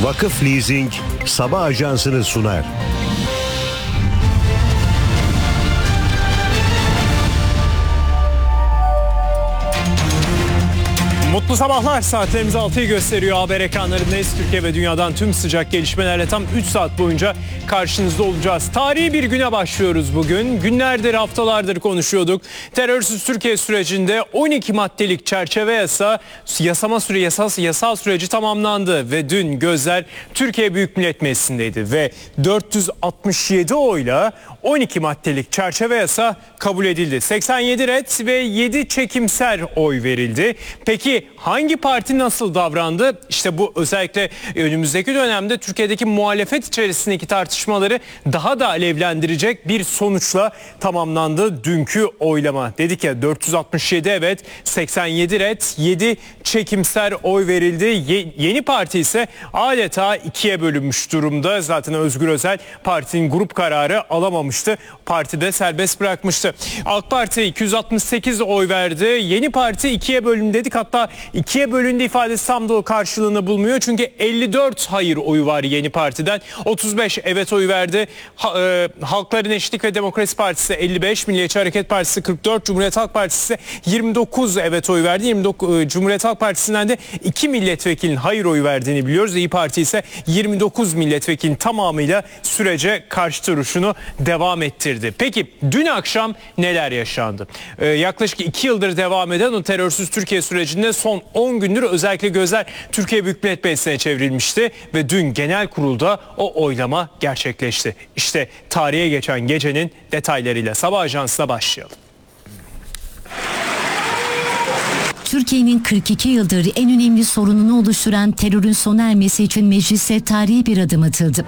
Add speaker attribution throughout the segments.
Speaker 1: Vakıf Leasing Sabah Ajansı'nı sunar.
Speaker 2: Mutlu sabahlar. Saatlerimiz 6'yı gösteriyor. Haber ekranlarındayız. Türkiye ve dünyadan tüm sıcak gelişmelerle tam 3 saat boyunca karşınızda olacağız. Tarihi bir güne başlıyoruz bugün. Günlerdir, haftalardır konuşuyorduk. Terörsüz Türkiye sürecinde 12 maddelik çerçeve yasal süreci tamamlandı ve dün gözler Türkiye Büyük Millet Meclisi'ndeydi ve 467 oyla 12 maddelik çerçeve yasa kabul edildi. 87 ret ve 7 çekimser oy verildi. Peki hangi parti nasıl davrandı? İşte bu özellikle önümüzdeki dönemde Türkiye'deki muhalefet içerisindeki tartışmaları daha da alevlendirecek bir sonuçla tamamlandı dünkü oylama. Dedik ya, 467 evet, 87 ret, 7 çekimser oy verildi. Yeni Parti ise adeta ikiye bölünmüş durumda. Zaten Özgür Özel partinin grup kararı alamamıştı. Parti de serbest bırakmıştı. AK Parti 268 oy verdi. Yeni Parti ikiye bölündü dedik. Hatta ikiye bölündü ifadesi tam da o karşılığını bulmuyor. Çünkü 54 hayır oyu var Yeni Parti'den. 35 evet oyu verdi. Halkların Eşitlik ve Demokrasi Partisi 55, Milliyetçi Hareket Partisi 44, Cumhuriyet Halk Partisi ise 29 evet oy verdi. 29 Cumhuriyet Halk Partisi'nden de 2 milletvekilinin hayır oyu verdiğini biliyoruz. İYİ Parti ise 29 milletvekilinin tamamıyla sürece karşı duruşunu devam ettirdi. Peki dün akşam neler yaşandı? Yaklaşık 2 yıldır devam eden o terörsüz Türkiye sürecinde son 10 gündür özellikle gözler Türkiye Büyük Millet Meclisi'ne çevrilmişti ve dün genel kurulda o oylama gerçekleşti. İşte tarihe geçen gecenin detaylarıyla Sabah Ajansı'na başlayalım.
Speaker 3: Türkiye'nin 42 yıldır en önemli sorununu oluşturan terörün sona ermesi için mecliste tarihi bir adım atıldı.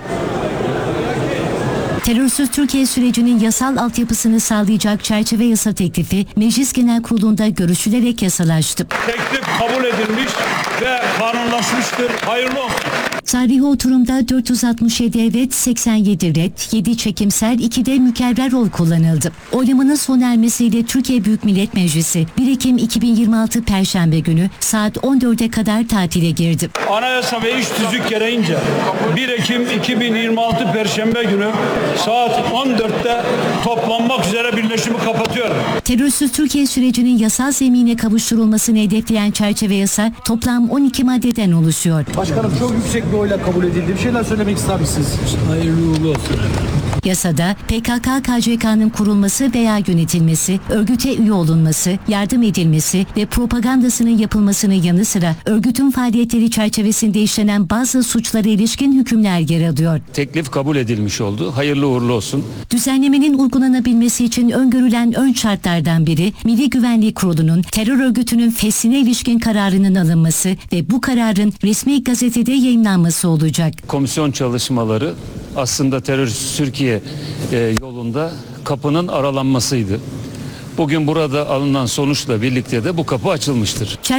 Speaker 3: Terörsüz Türkiye sürecinin yasal altyapısını sağlayacak çerçeve yasa teklifi Meclis Genel Kurulu'nda görüşülerek yasalaştı.
Speaker 4: Teklif kabul edilmiş ve kanunlaşmıştır. Hayırlı olsun.
Speaker 3: Tarihi oturumda 467 evet, 87 ret, 7 çekimser, 2 de mükerrer oy kullanıldı. Oylamanın sona ermesiyle Türkiye Büyük Millet Meclisi 1 Ekim 2026 Perşembe günü saat 14'e kadar tatile girdi.
Speaker 4: Anayasa ve iş tüzük gereğince 1 Ekim 2026 Perşembe günü saat 14'te toplanmak üzere birleşimi kapatıyorum.
Speaker 3: Terörsüz Türkiye sürecinin yasal zemine kavuşturulmasını hedefleyen çerçeve yasa toplam 12 maddeden oluşuyor.
Speaker 5: Başkanım, çok yüksek bir oyla kabul edildi. Bir şeyler söylemek ister misiniz? Hayırlı uğurlu olsun.
Speaker 3: Yasada PKK-KCK'nın kurulması veya yönetilmesi, örgüte üye olunması, yardım edilmesi ve propagandasının yapılmasının yanı sıra örgütün faaliyetleri çerçevesinde işlenen bazı suçlara ilişkin hükümler yer alıyor.
Speaker 6: Teklif kabul edilmiş oldu. Hayırlı uğurlu olsun.
Speaker 3: Düzenlemenin uygulanabilmesi için öngörülen ön şartlardan biri Milli Güvenlik Kurulu'nun terör örgütünün feshine ilişkin kararının alınması ve bu kararın resmi gazetede yayınlanması olacak.
Speaker 6: Komisyon çalışmaları aslında terörsüz Türkiye yolunda kapının aralanmasıydı. Bugün burada alınan sonuçla birlikte de bu kapı açılmıştır.